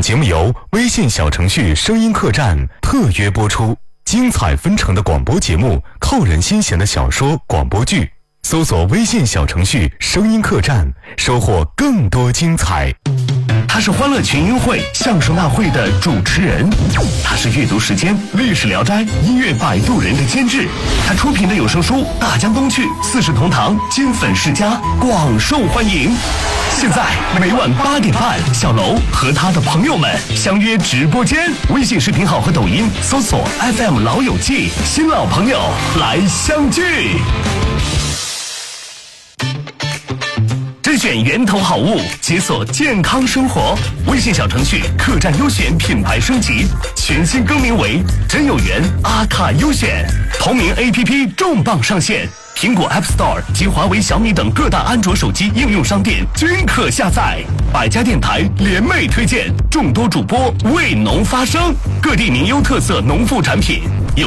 节目由微信小程序声音客栈特约播出，精彩纷呈的广播节目，扣人心弦的小说广播剧，搜索微信小程序声音客栈，收获更多精彩。 他是欢乐群英会相声大会的主持人，他是阅读时间历史聊斋音乐摆渡人的监制，他出品的有声书《大江东去》四世同堂金粉世家广受欢迎。现在每晚8点半，小楼和他的朋友们相约直播间，微信视频号和抖音搜索 FM 老友记，新老朋友来相聚。甄选源头好物，解锁健康生活。微信小程序客栈优选品牌升级，全新更名为真有缘阿卡优选。同名 APP 重磅上线，苹果 App Store 及华为、小米等各大安卓手机应用商店均可下载。百家电台联袂推荐，众多主播为农发声，各地名优特色农副产品